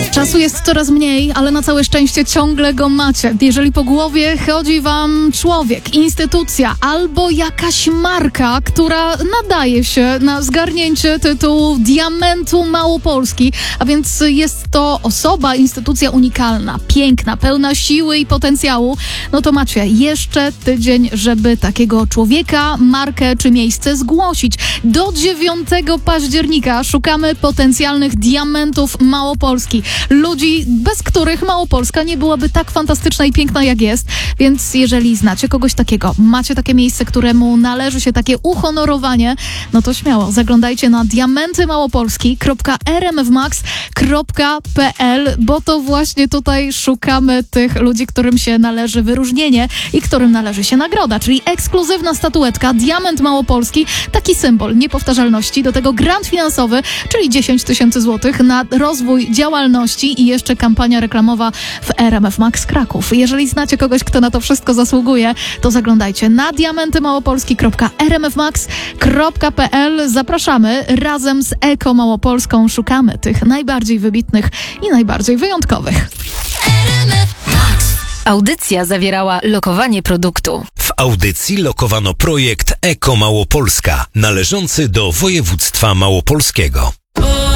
Czasu jest coraz mniej, ale na całe szczęście ciągle go macie. Jeżeli po głowie chodzi wam człowiek, instytucja albo jakaś marka, która nadaje się na zgarnięcie tytułu Diamentu Małopolski, a więc jest to osoba, instytucja unikalna, piękna, pełna siły i potencjału, no to macie jeszcze tydzień, żeby takiego człowieka, markę czy miejsce zgłosić. Do 9 października szukamy potencjalnych diamentów Małopolski. Ludzi, bez których Małopolska nie byłaby tak fantastyczna i piękna, jak jest. Więc jeżeli znacie kogoś takiego, macie takie miejsce, któremu należy się takie uhonorowanie, no to śmiało, zaglądajcie na diamantymałopolski.rmfmax.pl, bo to właśnie tutaj szukamy tych ludzi, którym się należy wyróżnienie i którym należy się nagroda, czyli ekskluzywna statuetka Diament Małopolski, taki symbol niepowtarzalności, do tego grant finansowy, czyli 10 000 złotych na rozwój działalności i jeszcze kampania reklamowa w RMF Max Kraków. Jeżeli znacie kogoś, kto na to wszystko zasługuje, to zaglądajcie na diamantymałopolski.rmfmax.pl. Zapraszamy. Razem z Eko Małopolską szukamy tych najbardziej wybitnych i najbardziej wyjątkowych. Audycja zawierała lokowanie produktu. W audycji lokowano projekt Eko Małopolska, należący do województwa małopolskiego.